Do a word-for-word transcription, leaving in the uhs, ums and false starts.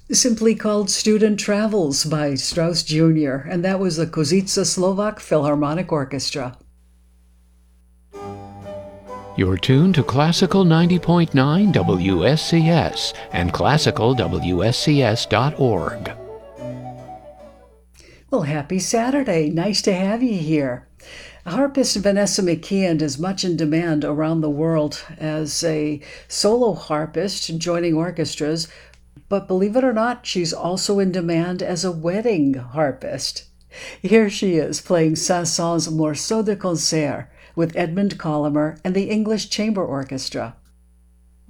Simply called Student Travels by Strauss Junior, and that was the Kozica Slovak Philharmonic Orchestra. You're tuned to Classical ninety point nine W S C S and classical W S C S dot org. Well, happy Saturday. Nice to have you here. Harpist Vanessa McKeon is much in demand around the world as a solo harpist joining orchestras, but believe it or not, she's also in demand as a wedding harpist. Here she is playing Saint-Saëns Morceau de Concert with Edmund Colomer and the English Chamber Orchestra.